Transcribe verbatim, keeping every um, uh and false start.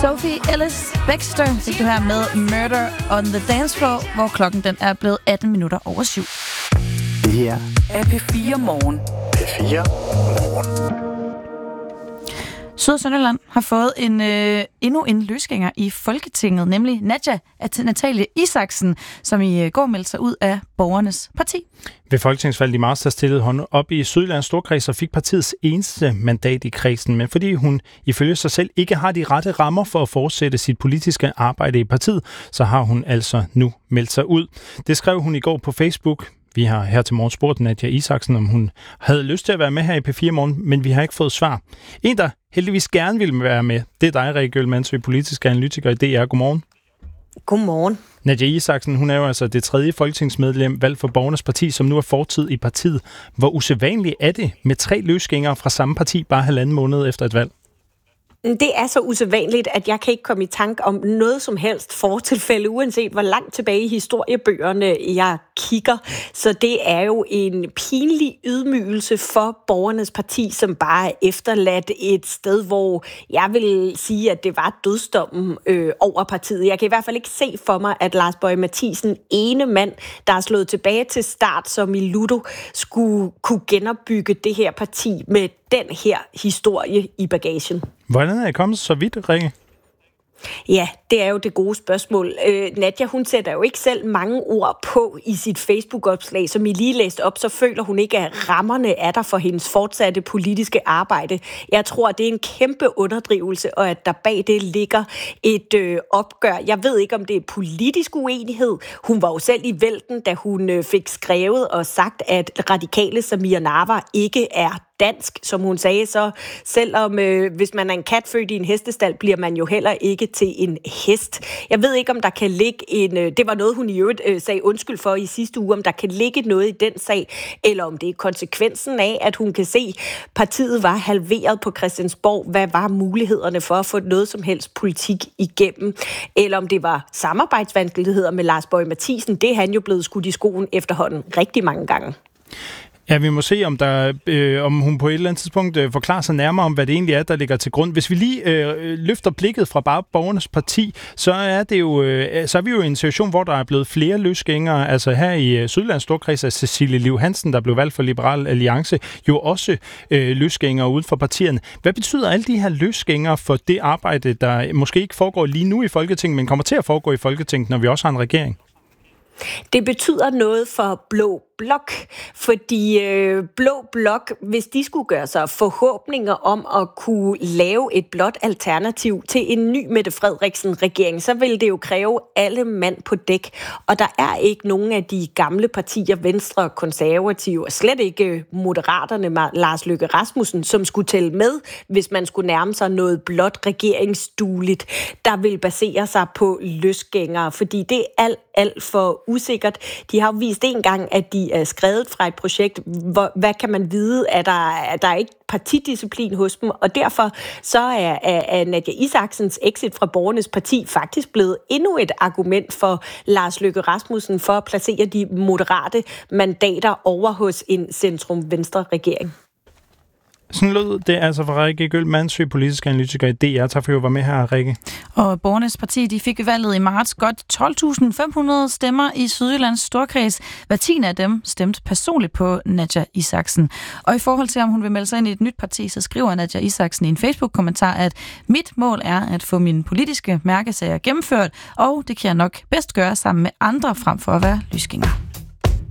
Sophie Ellis Bextor fik du her med Murder on the Dance Floor, hvor klokken den er blevet atten minutter over syv. Det her er P fire Morgen. P fire Morgen. Syd- og Sønderjylland har fået en, øh, endnu en løsgænger i Folketinget, nemlig Nadja Natalie Isaksen, som i går meldte sig ud af Borgernes Parti. Ved folketingsvalget i marts, der stillede hun op i Sydjyllands Storkreds og fik partiets eneste mandat i kredsen. Men fordi hun ifølge sig selv ikke har de rette rammer for at fortsætte sit politiske arbejde i partiet, så har hun altså nu meldt sig ud. Det skrev hun i går på Facebook. Vi har her til morgen spurgt Nadja Isaksen, om hun havde lyst til at være med her i P fire Morgen, men vi har ikke fået svar. En, der heldigvis gerne ville være med, det er dig, Rikke Gøhl-Mansø, politisk analytiker i D R. Godmorgen. Godmorgen. Nadja Isaksen, hun er jo altså det tredje folketingsmedlem valgt for Borgernes Parti, som nu er fortid i partiet. Hvor usædvanligt er det med tre løsgængere fra samme parti bare halvanden måned efter et valg? Det er så usædvanligt, at jeg kan ikke komme i tanke om noget som helst fortilfælde, uanset hvor langt tilbage i historiebøgerne jeg kigger. Så det er jo en pinlig ydmygelse for Borgernes Parti, som bare er efterladt et sted, hvor jeg vil sige, at det var dødsdommen øh, over partiet. Jeg kan i hvert fald ikke se for mig, at Lars Boje Mathiesen, ene mand, der er slået tilbage til start som i Ludo, skulle kunne genopbygge det her parti med den her historie i bagagen. Hvordan er I kommet så vidt, Rikke? Ja, det er jo det gode spørgsmål. Øh, Nadja, hun sætter jo ikke selv mange ord på i sit Facebook-opslag, som I lige læste op, så føler hun ikke, at rammerne er der for hendes fortsatte politiske arbejde. Jeg tror, det er en kæmpe underdrivelse, og at der bag det ligger et øh, opgør. Jeg ved ikke, om det er politisk uenighed. Hun var jo selv i vælten, da hun øh, fik skrevet og sagt, at radikale Samir Nawa ikke er dansk, som hun sagde, så selvom øh, hvis man er en kat født i en hestestald, bliver man jo heller ikke til en hest. Jeg ved ikke, om der kan ligge en... Øh, det var noget, hun i øvrigt øh, sagde undskyld for i sidste uge, om der kan ligge noget i den sag, eller om det er konsekvensen af, at hun kan se, at partiet var halveret på Christiansborg. Hvad var mulighederne for at få noget som helst politik igennem? Eller om det var samarbejdsvanskeligheder med Lars Boje Mathiesen. Det er han jo blevet skudt i skoen efterhånden rigtig mange gange. Ja, vi må se, om, der, øh, om hun på et eller andet tidspunkt øh, forklarer sig nærmere om, hvad det egentlig er, der ligger til grund. Hvis vi lige øh, løfter blikket fra bare Borgernes Parti, så er, det jo, øh, så er vi jo i en situation, hvor der er blevet flere løsgængere. Altså her i øh, Sydjyllands Storkreds er Cecilie Liv Hansen, der blev valgt for Liberal Alliance, jo også øh, løsgængere uden for partierne. Hvad betyder alle de her løsgængere for det arbejde, der måske ikke foregår lige nu i Folketinget, men kommer til at foregå i Folketinget, når vi også har en regering? Det betyder noget for Blå Blok, fordi øh, Blå Blok, hvis de skulle gøre sig forhåbninger om at kunne lave et blåt alternativ til en ny Mette Frederiksen-regering, så ville det jo kræve alle mand på dæk. Og der er ikke nogen af de gamle partier, Venstre, Konservative, og slet ikke Moderaterne med Lars Løkke Rasmussen, som skulle tælle med, hvis man skulle nærme sig noget blåt regeringsdueligt, der vil basere sig på løsgængere, fordi det er alt, alt for usikkert. De har vist en gang, at de er skrevet fra et projekt. Hvor, hvad kan man vide? Er der, er der ikke partidisciplin hos dem? Og derfor så er, er, er Nadja Isaksens exit fra Borgernes Parti faktisk blevet endnu et argument for Lars Løkke Rasmussen for at placere de moderate mandater over hos en centrum-venstre-regering. Sådan lød det altså fra Rikke Gøhl-Mansø, politisk analytiker i D R. Tak for at du var med her, Rikke. Og Borgernes Parti, de fik valget i marts godt tolv tusind fem hundrede stemmer i Sydjyllands Storkreds. Hver tiende af dem stemte personligt på Nadja Isaksen. Og i forhold til, om hun vil melde sig ind i et nyt parti, så skriver Nadja Isaksen i en Facebook-kommentar, at mit mål er at få mine politiske mærkesager gennemført, og det kan jeg nok bedst gøre sammen med andre frem for at være lysgænger.